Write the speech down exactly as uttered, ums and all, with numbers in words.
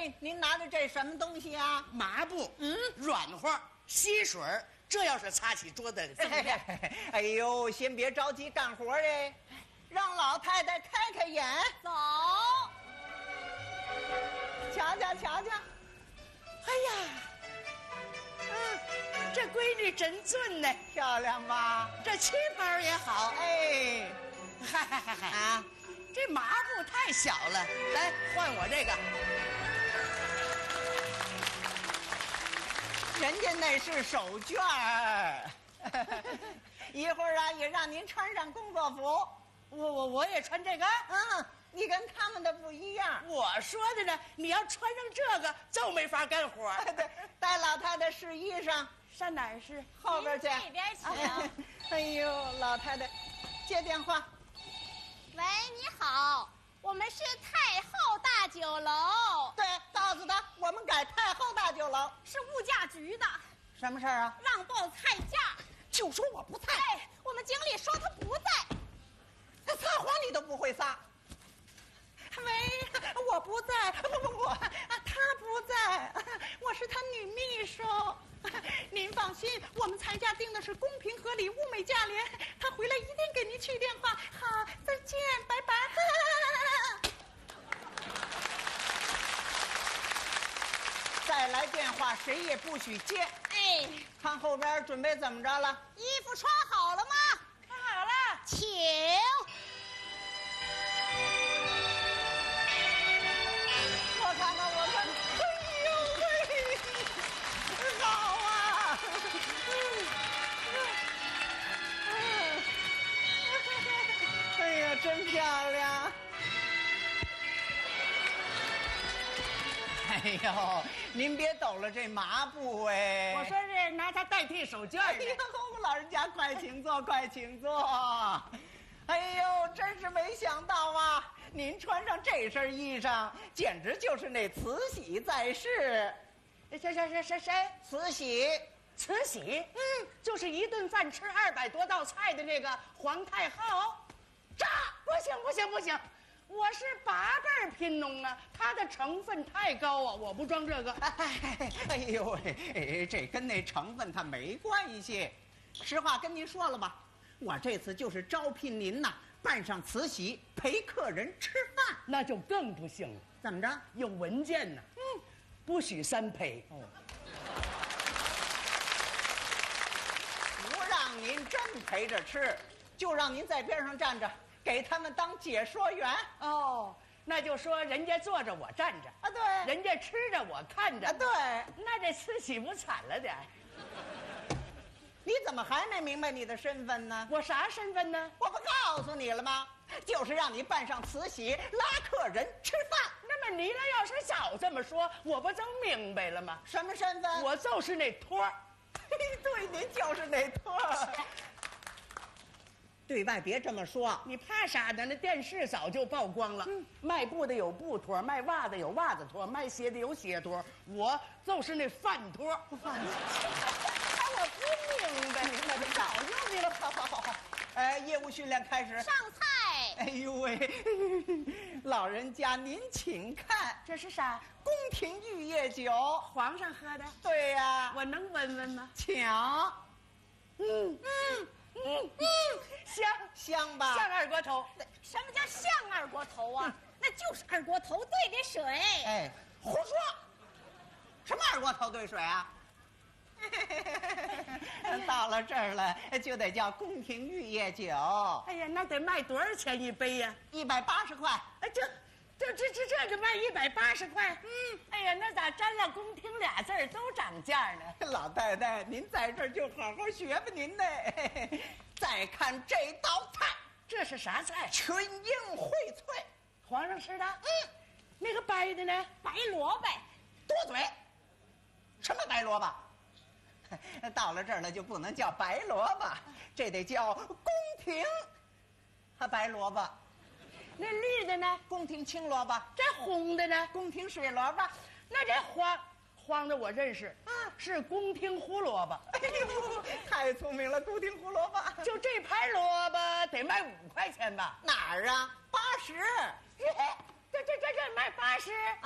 哎，您拿的这什么东西啊？ 麻布， 嗯， 软和，吸水，这要是擦起桌子怎么样？ 哎呦，先别着急干活哎，让老太太开开眼。 走。 瞧瞧瞧瞧， 哎呀，嗯，这闺女真俊呢， 漂亮吧？ 这旗袍也好。 哎， 嗨嗨嗨嗨啊， 这麻布太小了，来换我这个。 人家那是手绢儿，一会儿啊也让您穿上工作服。 我我我也穿这个。 嗯，你跟他们的不一样。 我说的呢，你要穿上这个就没法干活。 对，带老太太试衣裳， 上哪儿试？ 后边去。 这边请。 哎呦，老太太，接电话。 喂，你好，我们是太后大酒楼。 对，告诉他我们改太后大酒楼。 是物价局的。 什么事儿啊？ 让报菜价。 就说我不在。 哎，我们经理说他不在。 撒谎你都不会撒。喂，我不在，不不不，啊，他不在，我是他女秘书。您放心，我们菜价定的是公平合理、物美价廉。他回来一定给您去电话。好，再见，拜拜。再来电话，谁也不许接。 哎， 看后边准备怎么着了？ 衣服穿好了吗？ 穿好了， 请。 我看看，我看，哎呦喂，好啊！哎呀，真漂亮！哎呦，您别抖了这麻布哎！ 我说是拿它代替手绢哎呦，老人家快请坐，快请坐。哎呦，真是没想到啊！您穿上这身衣裳，简直就是那慈禧在世。 谁谁谁谁谁？ 慈禧， 慈禧，嗯，就是一顿饭吃二百多道菜的那个皇太后。炸！不行不行不行，我是八辈儿贫农啊，它的成分太高啊，我不装这个。 哎，哎呦喂，哎，这跟那成分它没关系。实话跟您说了吧，我这次就是招聘您呐，扮上慈禧陪客人吃饭。 那就更不行了。 怎么着？ 有文件呢。嗯，不许三陪。哦， 不让您真陪着吃，就让您在边上站着，给他们当解说员。 哦，那就说人家坐着我站着啊，对， 人家吃着我看着啊，对。 那这慈禧不惨了点？ 你怎么还没明白你的身份呢？ 我啥身份呢？ 我不告诉你了吗？就是让你扮上慈禧拉客人吃饭。 那么你呢？要是早这么说，我不就明白了吗？ 什么身份？ 我就是那托儿。 对，您就是那托儿。对外别这么说， 你怕啥呢？那电视早就曝光了。嗯，卖布的有布托，卖袜子有袜子托，卖鞋的有鞋托，我就是那饭托。 饭托。哎，我不明白，明白就早就明白了。好好好好，哎，业务训练开始。 上菜。 哎呦喂，老人家您请看， 这是啥？ 宫廷玉液酒， 皇上喝的。 对呀、啊， 我能闻闻吗？ 请。 嗯嗯嗯嗯，香香吧？ 像二锅头。 什么叫像二锅头啊？那就是二锅头兑的水。 哎，胡说！什么二锅头兑水啊？到了这儿了，就得叫宫廷玉液酒。 哎呀，那得卖多少钱一杯呀？ 一百八十块。 哎，这这这这这就卖一百八十块。嗯，哎呀，那咋沾了宫廷俩字儿都涨价呢？ 老太太，您在这儿就好好学吧，您呢。再看这道菜， 这是啥菜？ 群英荟萃， 皇上吃的。嗯，那个白的呢？ 白萝卜。 多嘴。什么白萝卜？到了这儿了就不能叫白萝卜，这得叫宫廷和白萝卜。 那绿的呢？ 宫廷青萝卜。 这红的呢？ 宫廷水萝卜。 那这黄黄的我认识，啊，是宫廷胡萝卜。 哎呦，太聪明了，宫廷胡萝卜。 就这盘萝卜得卖五块钱吧？ 哪儿啊？八十。 这这这这卖八十。